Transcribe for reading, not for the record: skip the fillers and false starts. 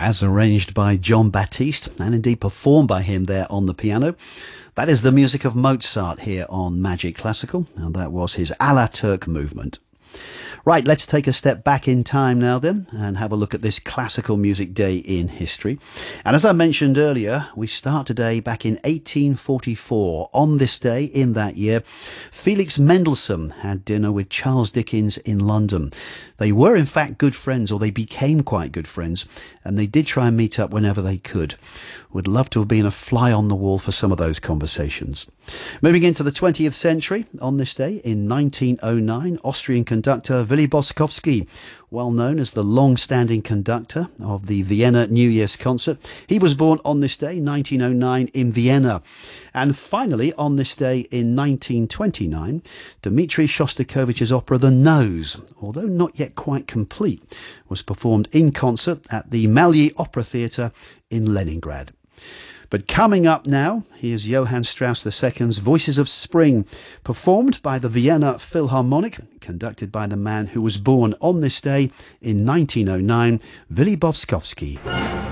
as arranged by John Baptiste and indeed performed by him there on the piano. That is the music of Mozart here on Magic Classical, and that was his A la Turk movement. Right, let's take a step back in time now then and have a look at this classical music day in history. And as I mentioned earlier, we start today back in 1844. On this day, in that year, Felix Mendelssohn had dinner with Charles Dickens in London. They were in fact good friends, or they became quite good friends, and they did try and meet up whenever they could. Would love to have been a fly on the wall for some of those conversations. Moving into the 20th century, on this day in 1909, Austrian conductor Willy Boskowski, well known as the long-standing conductor of the Vienna New Year's concert. He was born on this day, 1909, in Vienna. And finally, on this day in 1929, Dmitri Shostakovich's opera The Nose, although not yet quite complete, was performed in concert at the Maly Opera Theatre in Leningrad. But coming up now, here's Johann Strauss II's Voices of Spring, performed by the Vienna Philharmonic, conducted by the man who was born on this day in 1909, Willy Boskowski.